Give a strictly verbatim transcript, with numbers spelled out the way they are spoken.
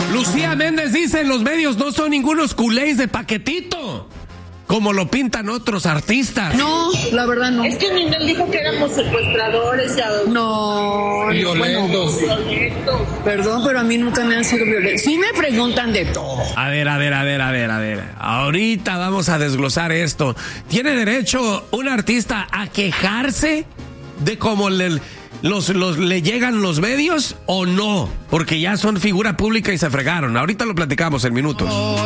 Lucía Méndez dice, los medios no son ningunos culés de paquetito, como lo pintan otros artistas. No, la verdad no. Es que Ninel dijo que éramos secuestradores y adultos. No, Violentos. bueno, Violentos. perdón, pero a mí nunca me han sido violentos. Sí me preguntan de todo. A ver, a ver, a ver, a ver, a ver. Ahorita vamos a desglosar esto. ¿Tiene derecho un artista a quejarse de cómo le, los, los, le llegan los medios o no? Porque ya son figura pública y se fregaron. Ahorita lo platicamos en minutos.